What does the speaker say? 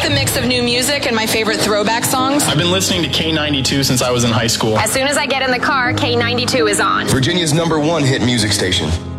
the mix of new music and my favorite throwback songs. I've been listening to K92 since I was in high school. As soon as I get in the car, K92 is on. Virginia's #1 hit music station.